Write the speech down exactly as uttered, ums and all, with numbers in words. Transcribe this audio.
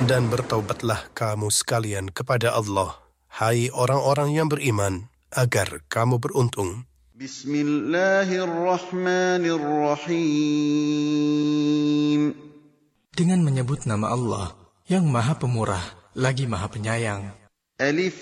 Dan bertaubatlah kamu sekalian kepada Allah, hai orang-orang yang beriman, agar kamu beruntung. Bismillahirrahmanirrahim. Dengan menyebut nama Allah yang Maha Pemurah lagi Maha Penyayang. Alif